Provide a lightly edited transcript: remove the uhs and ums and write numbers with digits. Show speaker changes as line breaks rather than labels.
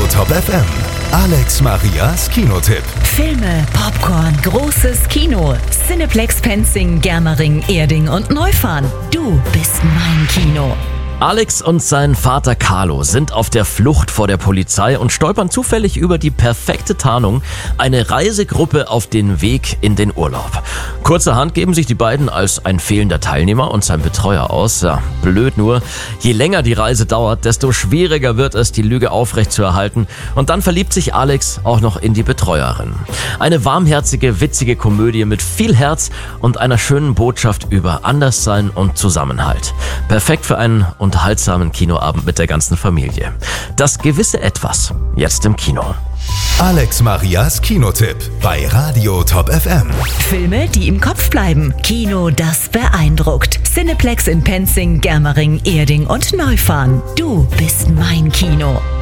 Top FM. Alex Marias Kinotipp.
Filme, Popcorn, großes Kino. Cineplex Penzing, Germering, Erding und Neufahren. Du bist mein Kino.
Alex und sein Vater Carlo sind auf der Flucht vor der Polizei und stolpern zufällig über die perfekte Tarnung, eine Reisegruppe auf den Weg in den Urlaub. Kurzerhand geben sich die beiden als ein fehlender Teilnehmer und sein Betreuer aus. Ja, blöd nur, je länger die Reise dauert, desto schwieriger wird es, die Lüge aufrechtzuerhalten. Und dann verliebt sich Alex auch noch in die Betreuerin. Eine warmherzige, witzige Komödie mit viel Herz und einer schönen Botschaft über Anderssein und Zusammenhalt. Perfekt für einen unterhaltsamen Kinoabend mit der ganzen Familie. Das gewisse Etwas, jetzt im Kino.
Alex Marias Kinotipp bei Radio Top FM.
Filme, die im Kopf bleiben. Kino, das beeindruckt. Cineplex in Penzing, Germering, Erding und Neufahren. Du bist mein Kino.